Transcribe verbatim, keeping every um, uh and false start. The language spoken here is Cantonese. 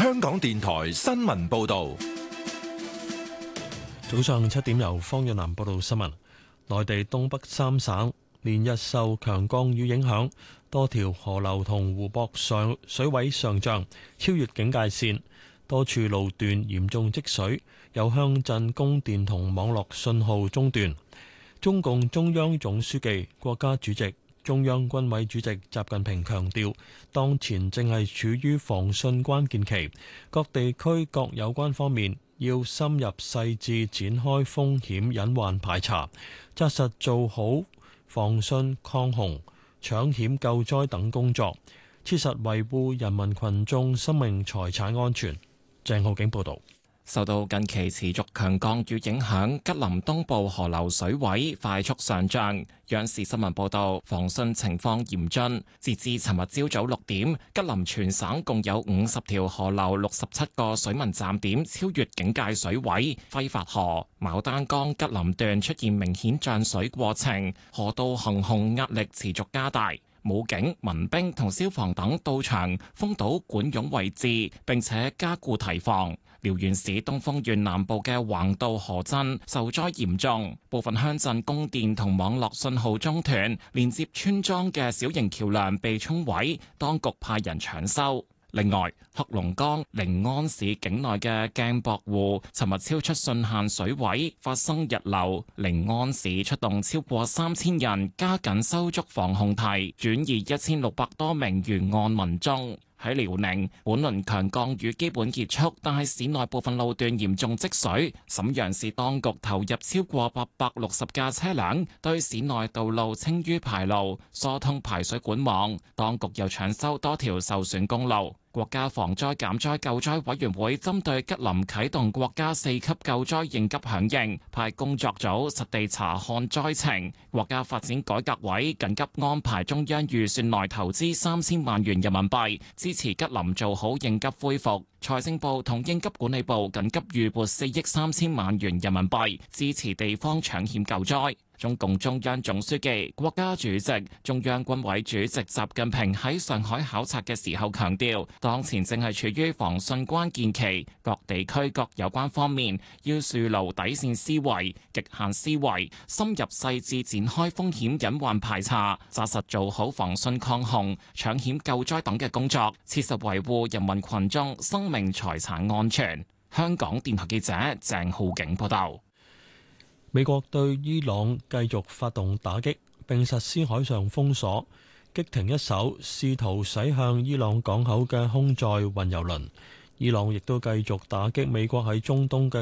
香港電台新聞報道。 早上七點，由方潤南報道新聞。內地東北三省連日受強降雨影響，多條河流同湖泊上水位上漲，超越警戒線，多處路段嚴重積水，有鄉鎮供電同網絡信號中斷。中共中央總書記、國家主席、中央軍委主席習近平強調，當前正係處於防汛關鍵期，各地區各有關方面要深入細緻展開風險隱患排查，紮實做好防汛抗洪、搶險救災等工作，切實維護人民群眾生命財產安全。鄭浩景報導。 受到近期持續強降雨影響，吉林東部河流水位快速上漲。央視新聞報道，防汛情況嚴峻。截至尋日朝早六點，吉林全省共有五十條河流、六十七個水文站點超越警戒水位。揮發河、牡丹江吉林段出現明顯漲水過程，河道行洪壓力持續加大。武警、民兵同消防等到場封堵管湧位置，並且加固堤防。遼源市東豐縣南部嘅橫渡河鎮受災嚴重，部分鄉鎮供電同網絡信號中斷，連接村莊嘅小型橋樑被沖毀，當局派人搶修。另外，黑龍江寧安市境內嘅鏡泊湖尋日超出汛限水位，發生溢流。寧安市出動超過三千人，加緊修築防洪堤，轉移一千六百多名沿岸民眾。喺遼寧，本輪強降雨基本結束，但係市內部分路段嚴重積水。瀋陽市當局投入超過八百六十架車輛，對市內道路清淤排澇、疏通排水管網。當局又搶修多條受損公路。國家防災減災救災委員會針對吉林啟動國家四級救災應急響應，派工作組實地查看災情。國家發展改革委緊急安排中央預算內投資三千萬元人民幣，支持吉林做好應急恢復。財政部同應急管理部緊急預撥四億三千萬元人民幣，支持地方搶險救災。中共中央總書記、國家主席、中央軍委主席習近平喺上海考察嘅時候強調，當前正係處於防汛關鍵期，各地區各有關方面要樹牢底線思維、極限思維，深入細緻展開風險隱患排查，紮實做好防汛抗洪、搶險救災等嘅工作，切實維護人民群眾生命財產安全。香港電台記者鄭浩景報道。 美國對伊朗繼續發動打擊，並實施海上封鎖，擊停一艘試圖駛向伊朗港口嘅空載運油輪。伊朗亦都繼續打擊美國喺中東嘅